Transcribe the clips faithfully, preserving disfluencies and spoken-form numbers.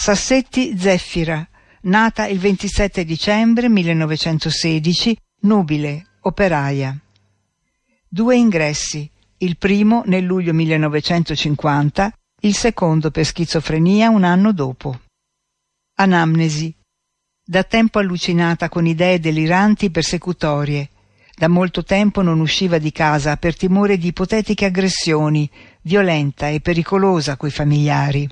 Sassetti Zeffira, nata il ventisette dicembre millenovecentosedici, nubile, operaia. Due ingressi, il primo nel luglio millenovecentocinquanta, il secondo per schizofrenia un anno dopo. Anamnesi. Da tempo allucinata con idee deliranti persecutorie. Da molto tempo non usciva di casa per timore di ipotetiche aggressioni, violenta e pericolosa coi familiari.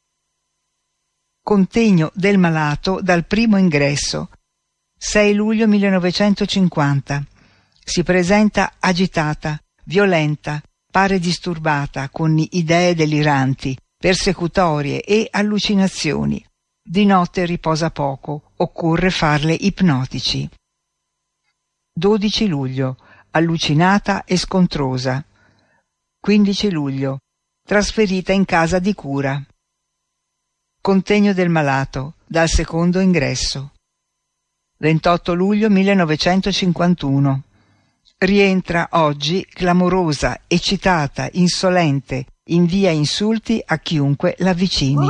Contegno del malato dal primo ingresso. sei luglio millenovecentocinquanta. Si presenta agitata, violenta, pare disturbata, con idee deliranti, persecutorie e allucinazioni. Di notte riposa poco, occorre farle ipnotici. dodici luglio. Allucinata e scontrosa. quindici luglio. Trasferita in casa di cura. Contegno del malato, dal secondo ingresso. ventotto luglio millenovecentocinquantuno. Rientra oggi clamorosa, eccitata, insolente, invia insulti a chiunque l'avvicini.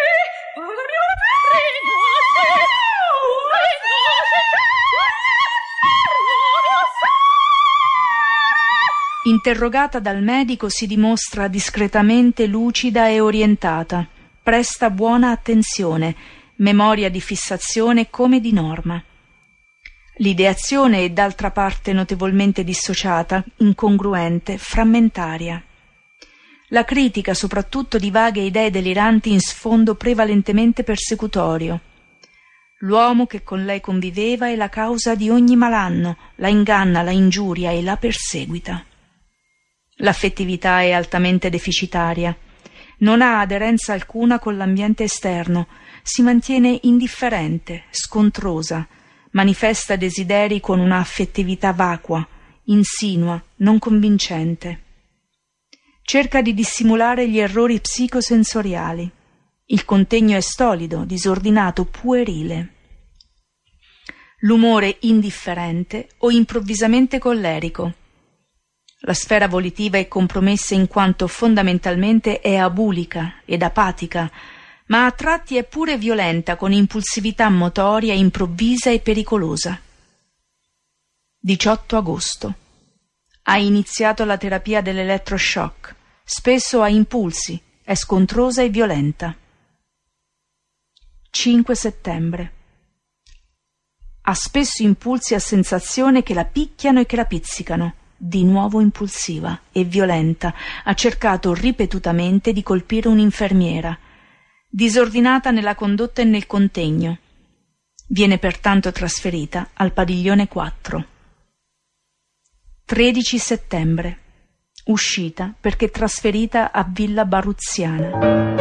Interrogata dal medico si dimostra discretamente lucida e orientata, presta buona attenzione, memoria di fissazione come di norma. L'ideazione è d'altra parte notevolmente dissociata, incongruente, frammentaria. La critica soprattutto di vaghe idee deliranti in sfondo prevalentemente persecutorio. L'uomo che con lei conviveva è la causa di ogni malanno, la inganna, la ingiuria e la perseguita. L'affettività è altamente deficitaria. Non ha aderenza alcuna con l'ambiente esterno, si mantiene indifferente, scontrosa, manifesta desideri con una affettività vacua, insinua, non convincente. Cerca di dissimulare gli errori psicosensoriali. Il contegno è stolido, disordinato, puerile. L'umore indifferente o improvvisamente collerico. La sfera volitiva è compromessa in quanto fondamentalmente è abulica ed apatica, ma a tratti è pure violenta con impulsività motoria improvvisa e pericolosa. diciotto agosto. Ha iniziato la terapia dell'elettroshock, spesso ha impulsi, è scontrosa e violenta. cinque settembre. Ha spesso impulsi a sensazione che la picchiano e che la pizzicano. Di nuovo impulsiva e violenta, ha cercato ripetutamente di colpire un'infermiera. Disordinata nella condotta e nel contegno. Viene pertanto trasferita al padiglione quattro. tredici settembre. Uscita perché trasferita a Villa Baruzziana.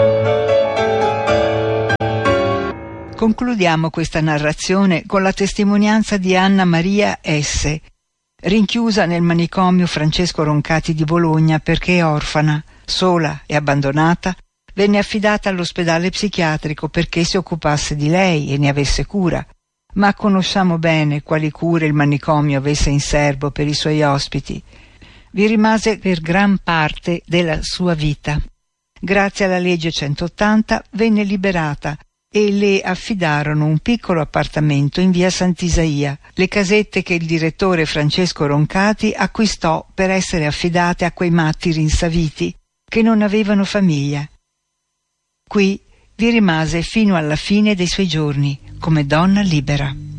Concludiamo questa narrazione con la testimonianza di Anna Maria S., rinchiusa nel manicomio Francesco Roncati di Bologna perché orfana, sola e abbandonata, venne affidata all'ospedale psichiatrico perché si occupasse di lei e ne avesse cura, ma conosciamo bene quali cure il manicomio avesse in serbo per i suoi ospiti. Vi rimase per gran parte della sua vita. Grazie alla legge centottanta venne liberata e le affidarono un piccolo appartamento in via Sant'Isaia, le casette che il direttore Francesco Roncati acquistò per essere affidate a quei matti rinsaviti che non avevano famiglia. Qui vi rimase fino alla fine dei suoi giorni come donna libera.